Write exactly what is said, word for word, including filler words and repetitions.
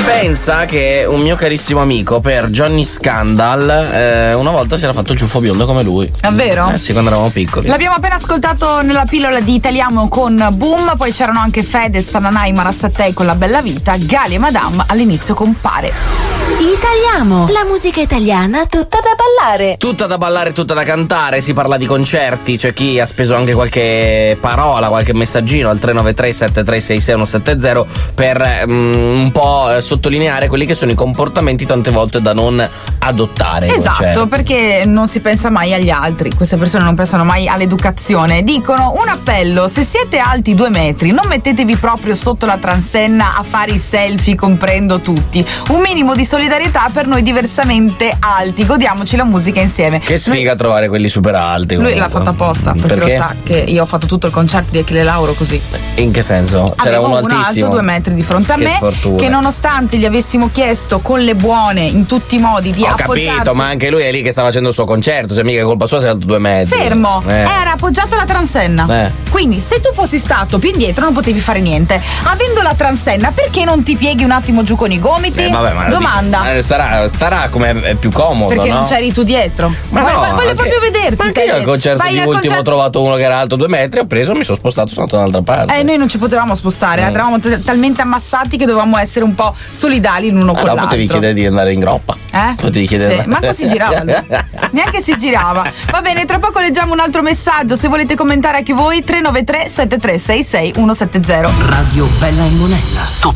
Pensa che un mio carissimo amico per Johnny Scandal eh, una volta si era fatto il ciuffo biondo come lui. Davvero? Eh sì, quando eravamo piccoli. L'abbiamo appena ascoltato nella pillola di Italiamo con Boom, poi c'erano anche Fedez, Tananai, Marasattei con La Bella Vita, Gali e Madame all'inizio compare. Italiamo, la musica italiana tutta da ballare. Tutta da ballare, tutta da cantare, si parla di concerti, c'è chi ha speso anche qualche parola, qualche messaggino al tre nove tre sette tre sei sei uno sette zero per um, un po' sottolineare quelli che sono i comportamenti tante volte da non adottare. Esatto, concerti. Perché non si pensa mai agli altri, queste persone non pensano mai all'educazione. Dicono un appello: se siete alti due metri non mettetevi proprio sotto la transenna a fare i selfie, comprendo tutti. Un minimo di solidarietà per noi diversamente alti, godiamoci la musica insieme. Che sfiga lui, trovare quelli super alti. Lui l'ha fatto apposta, perché, perché lo sa che io ho fatto tutto il concerto di Achille Lauro così. In che senso? C'era Avevo uno uno altissimo, alto due metri di fronte a che me, sfortuna. che nonostante gli avessimo chiesto con le buone in tutti i modi di ho appoggiarsi. capito, ma anche lui è lì che sta facendo il suo concerto, cioè mica è colpa sua se è alto due metri. Fermo, eh. era appoggiato alla transenna. Eh. Quindi se tu fossi stato più indietro non potevi fare niente. Avendo la transenna, perché non ti pieghi un attimo giù con i gomiti? Eh, vabbè, ma Domanda. Eh, starà, starà come è più comodo, Perché no? non c'eri tu dietro? Ma Voglio, no, voglio anche, proprio vederti. Ma anche io al concerto Vai di al ultimo concerto... ho trovato uno che era alto due metri, ho preso, mi sono spostato, sono andato dall'altra parte. Eh, noi non ci potevamo spostare, Mm. eravamo t- talmente ammassati che dovevamo essere un po' solidali l'uno Ah, con no, l'altro. potevi chiedere di andare in groppa. Eh? Potevi chiedere. Sì, manco si girava lui. Neanche si girava. Va bene, tra poco leggiamo un altro messaggio. Se volete commentare anche voi, tre nove tre sette tre sei sei uno sette zero. Radio Bella e Monella.